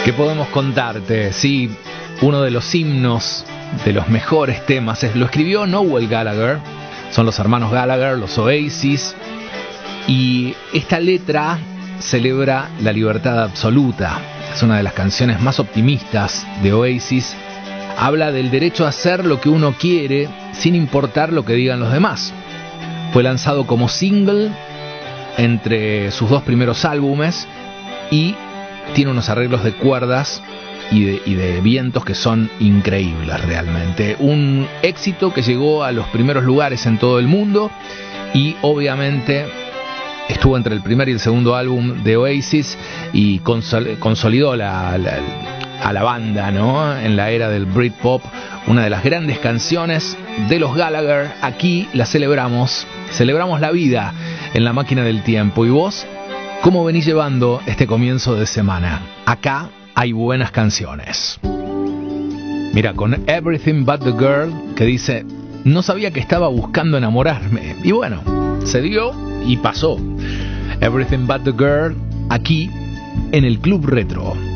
¿Qué podemos contarte? Sí, uno de los himnos, de los mejores temas, lo escribió Noel Gallagher. Son los hermanos Gallagher, los Oasis. Y esta letra celebra la libertad absoluta. Es una de las canciones más optimistas de Oasis. Habla del derecho a hacer lo que uno quiere sin importar lo que digan los demás. Fue lanzado como single entre sus dos primeros álbumes y tiene unos arreglos de cuerdas y de vientos que son increíbles realmente. Un éxito que llegó a los primeros lugares en todo el mundo y obviamente estuvo entre el primer y el segundo álbum de Oasis y consolidó a la banda, ¿no? En la era del Britpop, una de las grandes canciones de los Gallagher. Aquí la celebramos la vida en la máquina del tiempo. ¿Y vos cómo venís llevando este comienzo de semana? Acá hay buenas canciones. Mira, con Everything But The Girl, que dice: no sabía que estaba buscando enamorarme. Y bueno, se dio y pasó. Everything But The Girl, aquí en el Club Retro.